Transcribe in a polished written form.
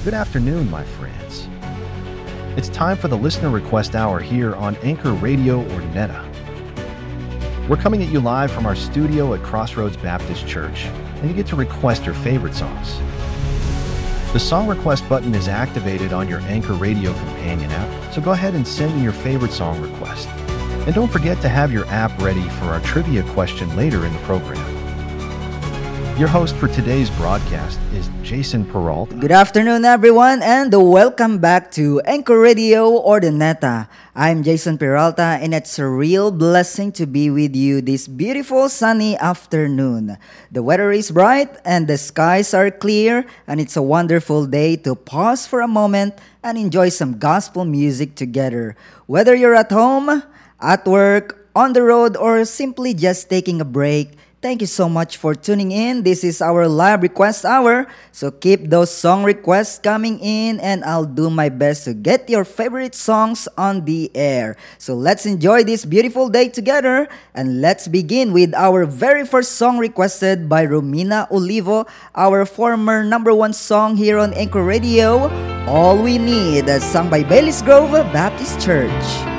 Good afternoon, my friends. It's time for the Listener Request Hour here on Anchor Radio Ordineta. We're coming at you live from our studio at Crossroads Baptist Church, and you get to request your favorite songs. The song request button is activated on your Anchor Radio companion app, so go ahead and send in your favorite song request. And don't forget to have your app ready for our trivia question later in the program. Your host for today's broadcast is Jason Peralta. Good afternoon, everyone, and welcome back to Anchor Radio Ordineta. I'm Jason Peralta, and it's a real blessing to be with you this beautiful sunny afternoon. The weather is bright, and the skies are clear, and it's a wonderful day to pause for a moment and enjoy some gospel music together. Whether you're at home, at work, on the road, or simply just taking a break, thank you so much for tuning in. This is our live request hour. So keep those song requests coming in, and I'll do my best to get your favorite songs on the air. So let's enjoy this beautiful day together. And let's begin with our very first song requested by Romina Olivo, our former number one song here on Anchor Radio, All We Need, sung by Bailey's Grove Baptist Church.